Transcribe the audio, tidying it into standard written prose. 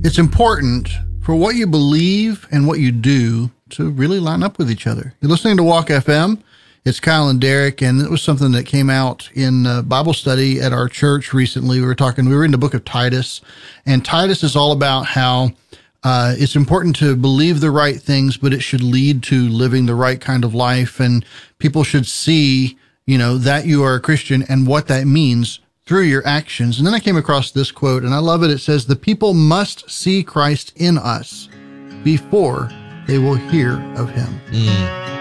It's important for what you believe and what you do to really line up with each other. You're listening to Walk FM. It's Kyle and Derek, and it was something that came out in Bible study at our church recently. We were in the book of Titus, and Titus is all about how it's important to believe the right things, but it should lead to living the right kind of life, and people should see, that you are a Christian and what that means through your actions. And then I came across this quote, and I love it. It says, "The people must see Christ in us before they will hear of him."